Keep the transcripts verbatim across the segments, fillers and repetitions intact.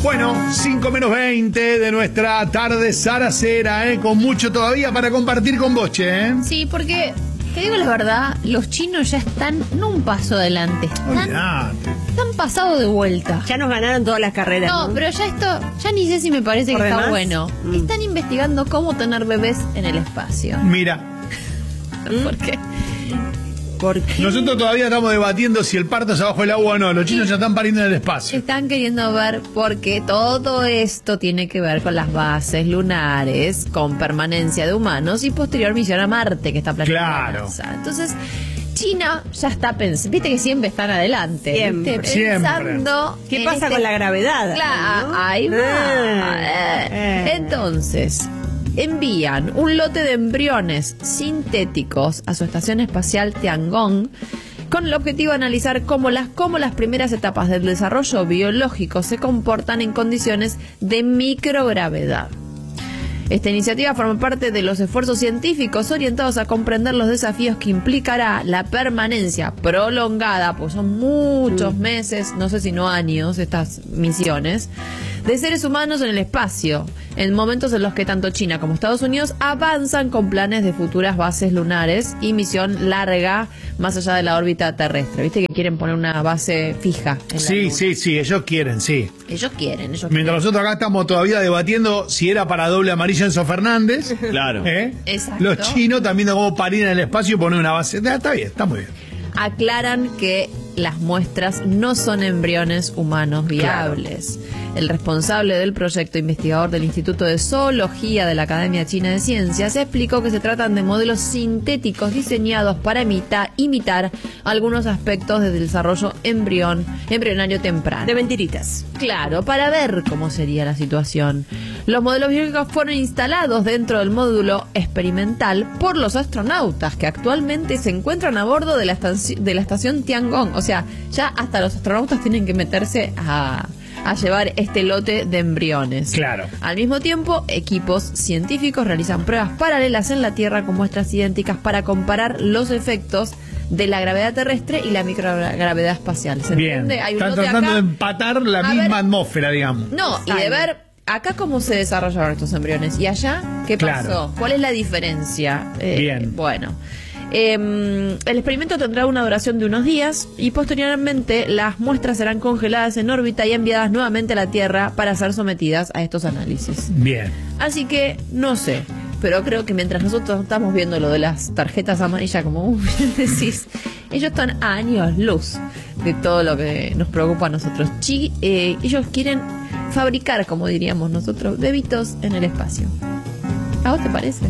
Bueno, cinco menos veinte de nuestra tarde zaracera, ¿eh? Con mucho todavía para compartir con vos, che, ¿eh? Sí, porque, te digo la verdad, los chinos ya están no un paso adelante, están, están pasados de vuelta. Ya nos ganaron todas las carreras. No, ¿no? pero ya esto, ya ni sé si me parece que está demás? bueno. Mm. Están investigando cómo tener bebés en el espacio. Mira, ¿Por qué? Porque nosotros todavía estamos debatiendo si el parto es abajo del agua o no. Los chinos ya están pariendo en el espacio. Están queriendo ver porque todo esto tiene que ver con las bases lunares, con permanencia de humanos y posterior misión a Marte que está planeada. Claro. Entonces, China ya está pensando, viste que siempre están adelante, Siempre, ¿viste? siempre. Pensando ¿qué en pasa este- con la gravedad? Claro, ¿no? ahí va. Ah, Eh. eh. Entonces, envían un lote de embriones sintéticos a su estación espacial Tiangong con el objetivo de analizar cómo las, cómo las primeras etapas del desarrollo biológico se comportan en condiciones de microgravedad. Esta iniciativa forma parte de los esfuerzos científicos orientados a comprender los desafíos que implicará la permanencia prolongada, pues son muchos Mm. meses, no sé si no años, estas misiones, de seres humanos en el espacio, en momentos en los que tanto China como Estados Unidos avanzan con planes de futuras bases lunares y misión larga más allá de la órbita terrestre. ¿Viste que quieren poner una base fija en la Sí, Luna? sí, sí, ellos quieren, sí. Ellos quieren, ellos Mientras quieren. nosotros acá estamos todavía debatiendo si era para doble amarillo Enzo Fernández. Claro. ¿eh? Exacto. Los chinos también de cómo parir en el espacio y poner una base. Ah, está bien, está muy bien. Aclaran que las muestras no son embriones humanos viables. El responsable del proyecto, investigador del Instituto de Zoología de la Academia China de Ciencias, explicó que se tratan de modelos sintéticos diseñados para imita- imitar algunos aspectos del desarrollo embrión, embrionario temprano. De mentiritas. Claro, para ver cómo sería la situación. Los modelos biológicos fueron instalados dentro del módulo experimental por los astronautas que actualmente se encuentran a bordo de la, estaci- de la estación Tiangong. O sea, ya hasta los astronautas tienen que meterse a, a llevar este lote de embriones. Claro. Al mismo tiempo, equipos científicos realizan pruebas paralelas en la Tierra con muestras idénticas para comparar los efectos de la gravedad terrestre y la microgravedad espacial. ¿Se Bien. entiende? Hay un Están lote tratando acá. de empatar la A misma ver. atmósfera, digamos. No, y de ver acá cómo se desarrollaron estos embriones. ¿Y allá qué Claro. pasó? ¿Cuál es la diferencia? Eh, Bien. Bueno. Eh, el experimento tendrá una duración de unos días y posteriormente las muestras serán congeladas en órbita y enviadas nuevamente a la Tierra para ser sometidas a estos análisis. Bien. Así que, no sé, pero creo que mientras nosotros estamos viendo lo de las tarjetas amarillas, como uh, bien decís, ellos están a años luz de todo lo que nos preocupa a nosotros. Chi, eh, ellos quieren fabricar, como diríamos nosotros, bebitos en el espacio. ¿A vos te parece?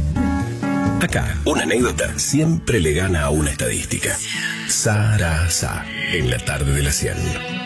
Acá, una anécdota siempre le gana a una estadística. Sarasa, en la tarde de la cien.